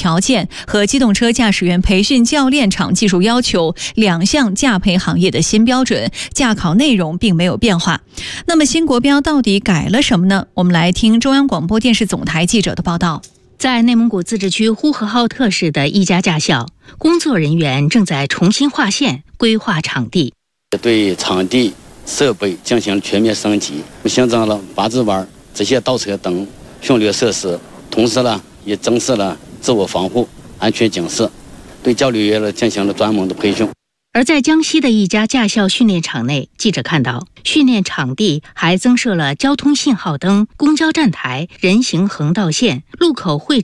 条件和机动车驾驶员培训教练场技术要求2项驾培行业的新标准，驾考内容并没有变化。那么新国标到底改了什么呢？我们来听中央广播电视总台记者的报道。 在内蒙古自治区呼和浩特市的一家驾校，工作人员正在重新划线、规划场地， 对场地设备进行全面升级，新增了8字弯、直线倒车等训练设施，同时也增设了自我防护、安全警示，对教练员进行了专门的培训。 而在江西的一家驾校训练场内，记者看到训练场地还增设了交通信号灯、公交站台、人行横道线、路口会